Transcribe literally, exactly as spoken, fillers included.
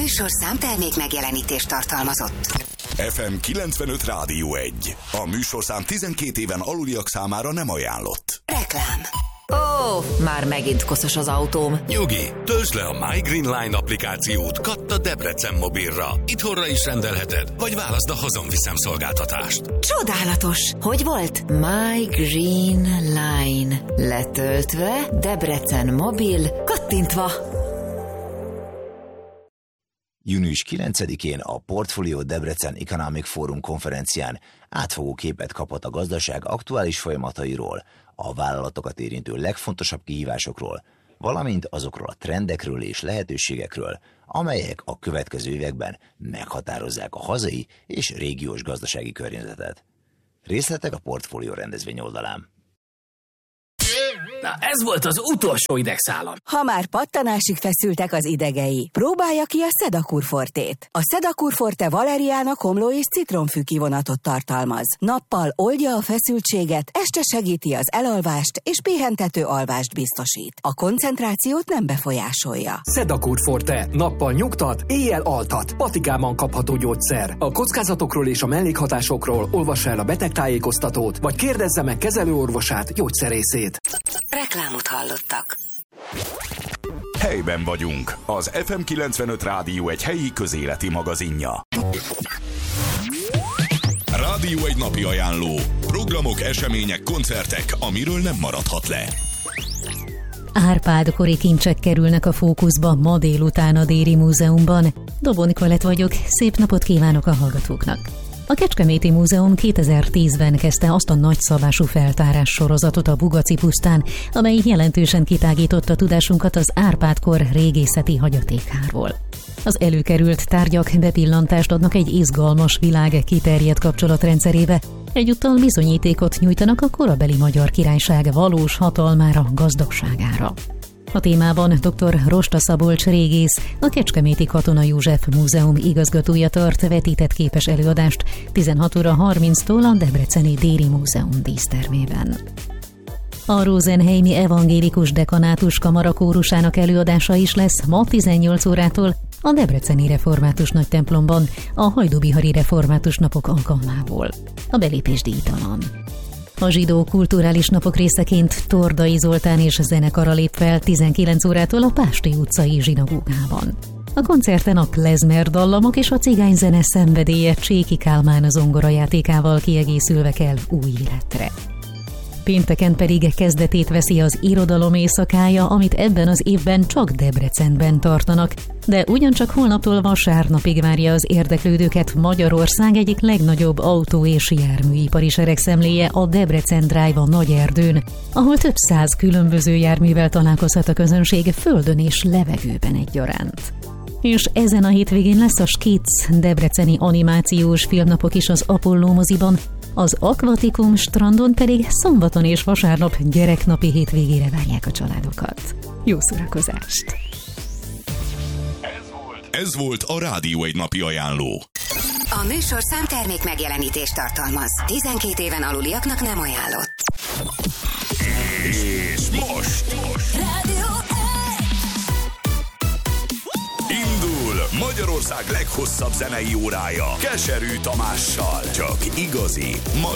műsorszám termék megjelenítést tartalmazott. ef em kilencvenöt Rádió egy. A műsorszám tizenkét éven aluliak számára nem ajánlott. Reklám. Ó, oh, már megint koszos az autóm. Nyugi, töltsd le a My Green Line applikációt Katta Debrecen mobilra. Itthonra is rendelheted, vagy válaszd a hazonviszem szolgáltatást. Csodálatos! Hogy volt? My Green Line. Letöltve, Debrecen mobil, kattintva. június kilencedikén a Portfolio Debrecen Economic Forum konferencián átfogó képet kapott a gazdaság aktuális folyamatairól, a vállalatokat érintő legfontosabb kihívásokról, valamint azokról a trendekről és lehetőségekről, amelyek a következő években meghatározzák a hazai és régiós gazdasági környezetet. Részletek a Portfolio rendezvény oldalán. Na, ez volt az utolsó idegszálam. Ha már pattanásig feszültek az idegei, próbálja ki a Sedakur Fortét. A Sedakur Forte valeriána, komló és citromfű kivonatot tartalmaz. Nappal oldja a feszültséget, este segíti az elalvást és pihentető alvást biztosít. A koncentrációt nem befolyásolja. Sedakur Forte. Nappal nyugtat, éjjel altat. Patikában kapható gyógyszer. A kockázatokról és a mellékhatásokról olvassa el a betegtájékoztatót, vagy kérdezze meg kezelőorvosát, gyógyszerészét. Reklámot hallottak. Helyben vagyunk. Az ef em kilencvenöt Rádió egy helyi közéleti magazinja. Rádió egy napi ajánló. Programok, események, koncertek, amiről nem maradhat le. Árpád-kori kincsek kerülnek a fókuszba ma délután a Déri Múzeumban. Dobó Nikolett vagyok, szép napot kívánok a hallgatóknak! A Kecskeméti Múzeum kétezer-tízben kezdte azt a nagyszabású feltárás sorozatot a Bugaci pusztán, amely jelentősen kitágította tudásunkat az Árpád-kor régészeti hagyatékáról. Az előkerült tárgyak bepillantást adnak egy izgalmas világ kiterjedt kapcsolatrendszerébe, egyúttal bizonyítékot nyújtanak a korabeli Magyar Királyság valós hatalmára, gazdagságára. A témában dr. Rosta Szabolcs régész, a Kecskeméti Katona József Múzeum igazgatója tart vetített képes előadást tizenhat óra harminctól a Debreceni Déri Múzeum dísztermében. A Rosenheimi Evangélikus Dekanátus Kamara kórusának előadása is lesz ma tizennyolc órától a Debreceni Református Nagytemplomban a Hajdúbihari Református Napok alkalmából. A belépés díjtalan. A Zsidó Kulturális Napok részeként Tordai Zoltán és zenekara lép fel tizenkilenc órától a Pásti utcai zsinagógában. A koncerten a klezmer dallamok és a cigányzene szenvedélye Cséki Kálmán zongorajátékával kiegészülve kell új életre. Pénteken pedig kezdetét veszi az irodalom éjszakája, amit ebben az évben csak Debrecenben tartanak, de ugyancsak holnaptól vasárnapig várja az érdeklődőket Magyarország egyik legnagyobb autó- és járműipari seregszemléje, a Debrecen Drive a Nagyerdőn, ahol több száz különböző járművel találkozhat a közönség földön és levegőben egyaránt. És ezen a hétvégén lesz a Skic debreceni animációs filmnapok is az Apollo moziban, az Akvatikum strandon pedig szombaton és vasárnap gyereknapi hétvégére várják a családokat. Jó szórakozást! Ez volt, Ez volt a Rádió egy napi ajánló. A műsorszám termék megjelenítést tartalmaz. tizenkét éven aluliaknak nem ajánlott. És most! Rádió Indul Magyarország leghosszabb zenei órája Keserű Tamással. Csak igazi magyar